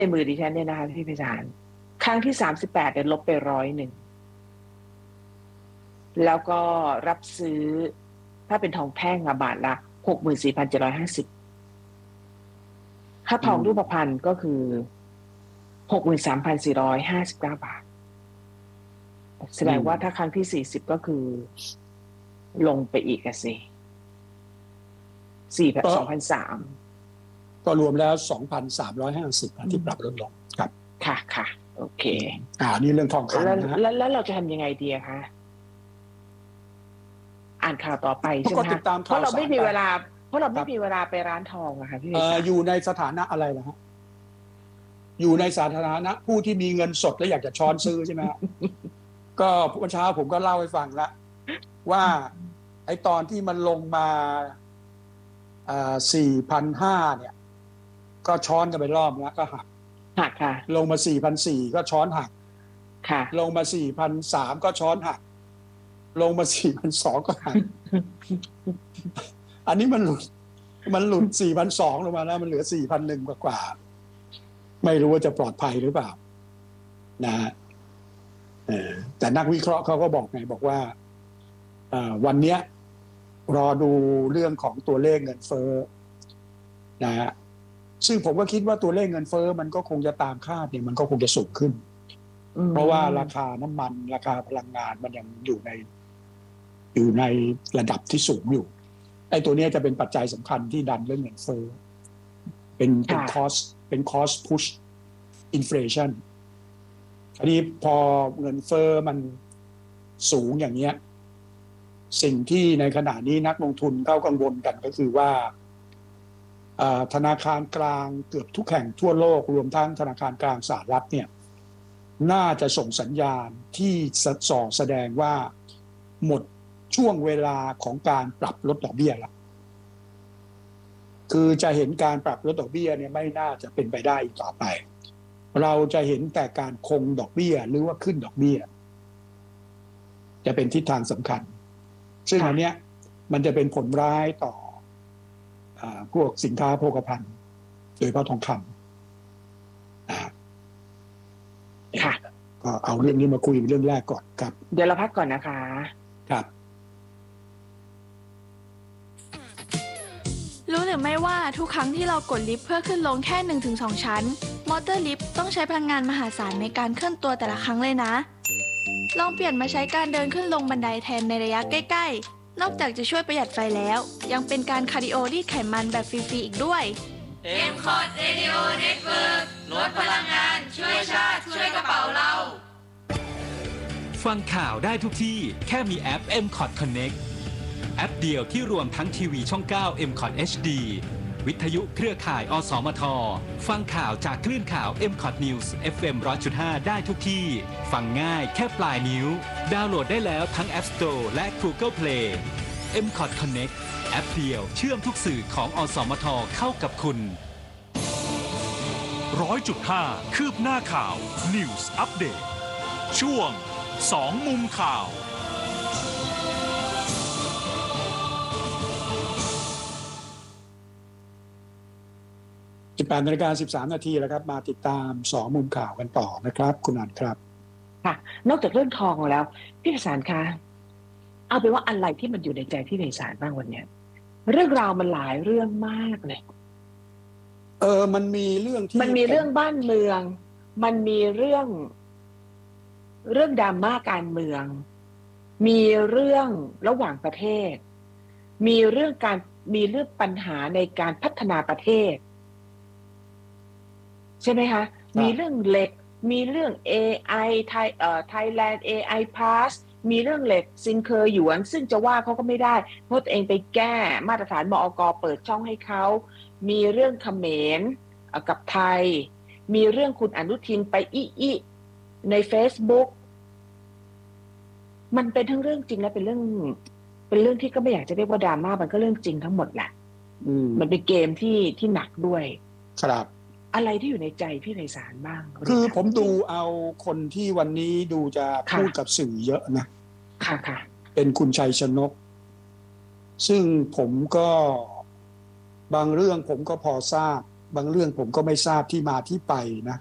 มือดิฉันเนี่ยนะคะพี่ไพศาลครั้งที่38เนี่ยลบไป101แล้วก็รับซื้อถ้าเป็นทองแท่งบาทละ64,750ถ้าทองรูปพรรณก็คือ63,459 บาทแสดงว่าถ้าครั้งที่40ก็คือลงไปอีกสิ2,300 ก็รวมแล้ว 2,350 ที่ปรับลดลงครับค่ะค่ะโอเคนี่เรื่องทองคำนะแล้วเราจะทำยังไงดีคะอ่านข่าวต่อไปใช่ไหมคะเพราะเราไม่มีเวลาไปร้านทองอะค่ะพี่อยู่ในสถานะอะไรนะฮะอยู่ในสถานะผู้ที่มีเงินสดและอยากจะช้อนซื้อใช่ไหม ก็เมื่อเช้าผมก็เล่าให้ฟังแล้วว่าไอ้ตอนที่มันลงมา4,500 เนี่ยก็ช้อนกันไปรอบแล้วก็หักค่ะลงมา 4,400 ก็ช้อนหักค่ะลงมา 4,300 ก็ช้อนหักลงมา 4,200 ก็หักอันนี้มันหลุด 4,200 ลงมาแล้วมันเหลือ 4,100 กว่าไม่รู้ว่าจะปลอดภัยหรือเปล่านะแต่นักวิเคราะห์เขาก็บอกไงบอกว่าวันนี้รอดูเรื่องของตัวเลขเงินเฟ้อนะฮะซึ่งผมก็คิดว่าตัวเลขเงินเฟ้อมันก็คงจะตามคาดเนี่ยมันก็คงจะสูงขึ้นเพราะว่าราคาน้ำมันราคาพลังงานมันยังอยู่ในระดับที่สูงอยู่ไอ้ตัวนี้จะเป็นปัจจัยสำคัญที่ดันเรื่องเงินเฟ้อเป็นcost push inflation อันนี้พอเงินเฟ้อมันสูงอย่างเงี้ยสิ่งที่ในขณะนี้นักลงทุนเขากังวลกันก็คือว่าธนาคารกลางเกือบทุกแห่งทั่วโลกรวมทั้งธนาคารกลางสหรัฐเนี่ยน่าจะส่งสัญญาณที่ส่อแสดงว่าหมดช่วงเวลาของการปรับลดดอกเบี้ยแล้วคือจะเห็นการปรับลดดอกเบี้ยเนี่ยไม่น่าจะเป็นไปได้อีกต่อไปเราจะเห็นแต่การคงดอกเบี้ยหรือว่าขึ้นดอกเบี้ยจะเป็นทิศทางสำคัญซึ่งอันเนี้ยมันจะเป็นผลร้ายต่อพวกสินค้าโภคภัณฑ์โดยเฉพาะทองคำค่ะก็เอาเรื่องนี้มาคุยเรื่องแรกก่อนครับเดี๋ยวเราพักก่อนนะคะครับรู้หรือไม่ว่าทุกครั้งที่เรากดลิฟต์เพื่อขึ้นลงแค่ 1-2 ชั้นมอเตอร์ลิฟต์ต้องใช้พลังงานมหาศาลในการเคลื่อนตัวแต่ละครั้งเลยนะลองเปลี่ยนมาใช้การเดินขึ้นลงบันไดแทนในระยะใกล้ๆนอกจากจะช่วยประหยัดไฟแล้วยังเป็นการคาร์ดิโอรีดไขมันแบบฟรีๆอีกด้วย M-Cot Radio Network ลดพลังงานช่วยชาติช่วยกระเป๋าเราฟังข่าวได้ทุกที่แค่มีแอป M-Cot Connect แอปเดียวที่รวมทั้งทีวีช่อง 9 M-Cot HD วิทยุเครือข่ายอสมทฟังข่าวจากคลื่นข่าว M-Cot News FM 100.5 ได้ทุกที่ฟังง่ายแค่ปลายนิ้วดาวน์โหลดได้แล้วทั้ง App Store และ Google Play M-Cot Connect แอปเดียวเชื่อมทุกสื่อของอสมทเข้ากับคุณ 100.5 คืบหน้าข่าว News Update ช่วง2มุมข่าว 18:13 น.แล้วครับมาติดตาม2มุมข่าวกันต่อนะครับคุณอันครับค่ะนอกจากเรื่องทองแล้วพี่ไพศาลคะเอาเป็นว่าอะไรที่มันอยู่ในใจพี่ไพศาลบ้างวันนี้เรื่องราวมันหลายเรื่องมากเลยมันมีเรื่องที่มันมีเรื่องบ้านเมืองมันมีเรื่องดราม่าการเมืองมีเรื่องระหว่างประเทศมีเรื่องปัญหาในการพัฒนาประเทศใช่ไหมคะมีเรื่องเหล็กมีเรื่อง AI Thailand AI Pass มีเรื่องเหล็กซินเคอร์หยวนซึ่งจะว่าเขาก็ไม่ได้เพราะตัวเองไปแก้มาตรฐานมอก.เปิดช่องให้เขามีเรื่องเขมรกับไทยมีเรื่องคุณอนุทินไปอิใน Facebook มันเป็นทั้งเรื่องจริงและเป็นเรื่องที่ก็ไม่อยากจะเรียกว่าดราม่ามันก็เรื่องจริงทั้งหมดแหละมันเป็นเกมที่หนักด้วยครับอะไรที่อยู่ในใจพี่ไพศาลบ้างคือผมดูเอาคนที่วันนี้ดูจะพูดกับสื่อเยอะนะค่ะเป็นคุณชัยชนกซึ่งผมก็บางเรื่องผมก็พอทราบบางเรื่องผมก็ไม่ทราบที่มาที่ไปนะ